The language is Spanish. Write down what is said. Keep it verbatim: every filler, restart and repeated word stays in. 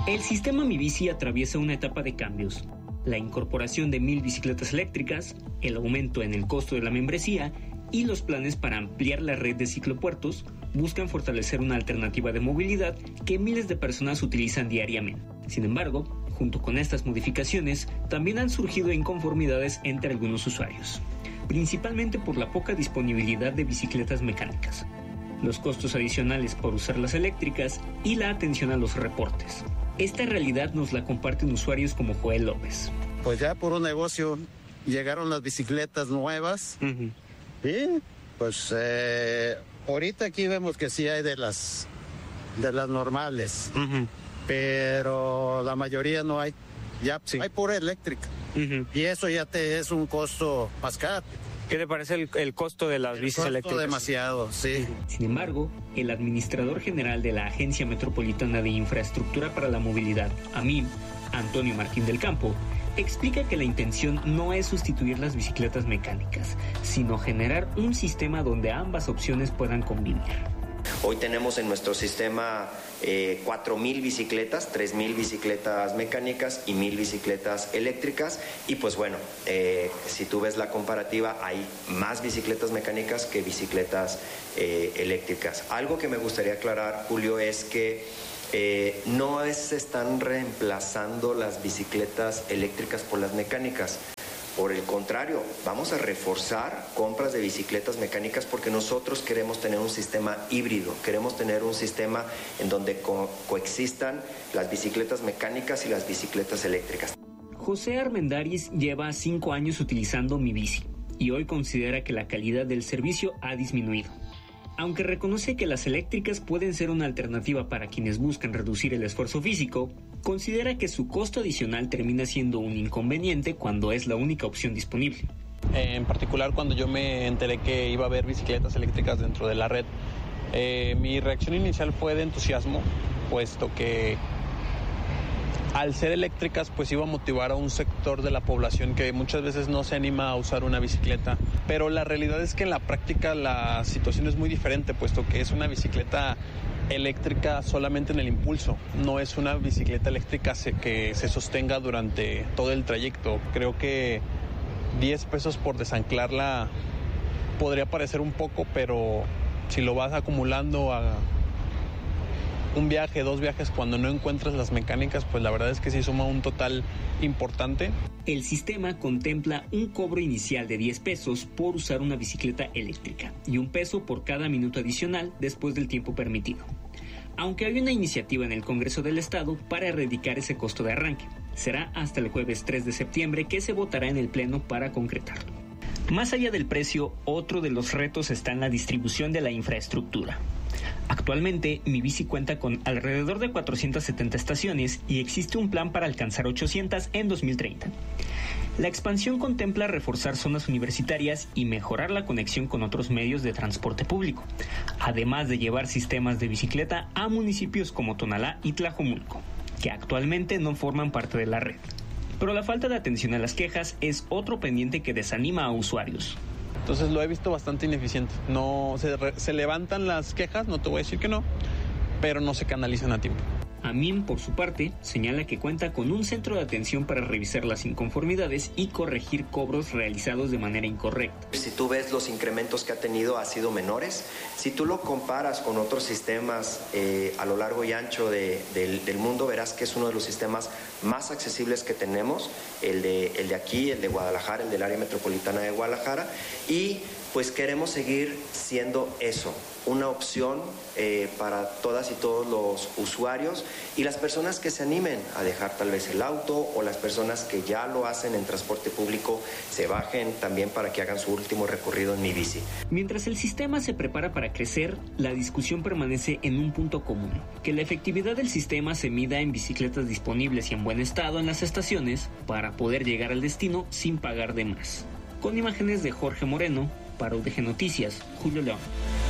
El sistema Mi Bici atraviesa una etapa de cambios. La incorporación de mil bicicletas eléctricas, el aumento en el costo de la membresía y los planes para ampliar la red de ciclopuertos buscan fortalecer una alternativa de movilidad que miles de personas utilizan diariamente. Sin embargo, junto con estas modificaciones, también han surgido inconformidades entre algunos usuarios, principalmente por la poca disponibilidad de bicicletas mecánicas, los costos adicionales por usar las eléctricas y la atención a los reportes. Esta realidad nos la comparten usuarios como Joel López. Pues ya por un negocio llegaron las bicicletas nuevas. Uh-huh. Y pues eh, ahorita aquí vemos que sí hay de las, de las normales, uh-huh. pero la mayoría no hay. Ya sí. Hay pura eléctrica. Uh-huh. Y eso ya te es un costo más caro. ¿Qué le parece el, el costo de las bicis eléctricas? Demasiado, sí. Sin embargo, el administrador general de la Agencia Metropolitana de Infraestructura para la Movilidad, A M I M, Antonio Martín del Campo, explica que la intención no es sustituir las bicicletas mecánicas, sino generar un sistema donde ambas opciones puedan convivir. Hoy tenemos en nuestro sistema eh, cuatro mil bicicletas, tres mil bicicletas mecánicas y mil bicicletas eléctricas. Y pues bueno, eh, si tú ves la comparativa, hay más bicicletas mecánicas que bicicletas eh, eléctricas. Algo que me gustaría aclarar, Julio, es que eh, no es, se están reemplazando las bicicletas eléctricas por las mecánicas. Por el contrario, vamos a reforzar compras de bicicletas mecánicas porque nosotros queremos tener un sistema híbrido, queremos tener un sistema en donde co- coexistan las bicicletas mecánicas y las bicicletas eléctricas. José Armendáriz lleva cinco años utilizando Mi Bici y hoy considera que la calidad del servicio ha disminuido. Aunque reconoce que las eléctricas pueden ser una alternativa para quienes buscan reducir el esfuerzo físico, considera que su costo adicional termina siendo un inconveniente cuando es la única opción disponible. En particular, cuando yo me enteré que iba a haber bicicletas eléctricas dentro de la red, eh, mi reacción inicial fue de entusiasmo, puesto que al ser eléctricas pues iba a motivar a un sector de la población que muchas veces no se anima a usar una bicicleta, pero la realidad es que en la práctica la situación es muy diferente, puesto que es una bicicleta eléctrica solamente en el impulso, no es una bicicleta eléctrica que se sostenga durante todo el trayecto. Creo que diez pesos por desanclarla podría parecer un poco, pero si lo vas acumulando a un viaje, dos viajes, cuando no encuentras las mecánicas, pues la verdad es que sí suma un total importante. El sistema contempla un cobro inicial de diez pesos por usar una bicicleta eléctrica y un peso por cada minuto adicional después del tiempo permitido. Aunque hay una iniciativa en el Congreso del Estado para erradicar ese costo de arranque, será hasta el jueves tres de septiembre que se votará en el Pleno para concretarlo. Más allá del precio, otro de los retos está en la distribución de la infraestructura. Actualmente, Mi Bici cuenta con alrededor de cuatrocientas setenta estaciones y existe un plan para alcanzar ochocientas en dos mil treinta. La expansión contempla reforzar zonas universitarias y mejorar la conexión con otros medios de transporte público, además de llevar sistemas de bicicleta a municipios como Tonalá y Tlajomulco, que actualmente no forman parte de la red. Pero la falta de atención a las quejas es otro pendiente que desanima a usuarios. Entonces lo he visto bastante ineficiente. No se, re, se levantan las quejas, no te voy a decir que no, pero no se canalizan a tiempo. A M I M, por su parte, señala que cuenta con un centro de atención para revisar las inconformidades y corregir cobros realizados de manera incorrecta. Si tú ves los incrementos que ha tenido, ha sido menores. Si tú lo comparas con otros sistemas eh, a lo largo y ancho de, de, del mundo, verás que es uno de los sistemas más accesibles que tenemos, el de, el de aquí, el de Guadalajara, el del área metropolitana de Guadalajara, y pues queremos seguir siendo eso, una opción eh, para todas y todos los usuarios y las personas que se animen a dejar tal vez el auto, o las personas que ya lo hacen en transporte público se bajen también para que hagan su último recorrido en Mi Bici. Mientras el sistema se prepara para crecer, la discusión permanece en un punto común: que la efectividad del sistema se mida en bicicletas disponibles y en buen estado en las estaciones para poder llegar al destino sin pagar de más. Con imágenes de Jorge Moreno, para U D G Noticias, Julio León.